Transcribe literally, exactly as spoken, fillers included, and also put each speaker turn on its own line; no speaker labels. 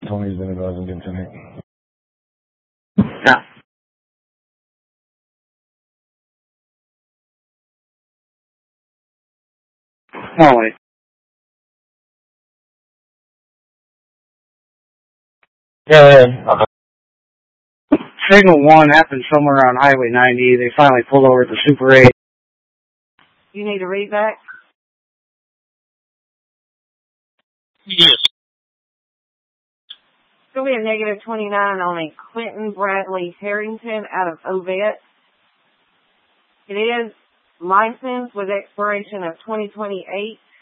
Tony's been advising again tonight.
Yeah. Holy.
Yeah, yeah. Okay.
Signal one happened somewhere on Highway ninety. They finally pulled over at the Super eight.
You need to read back?
Yes.
It's going to be a negative twenty-nine on a Quentin Bradley Harrington out of Ovette. It is licensed with expiration of twenty twenty-eight.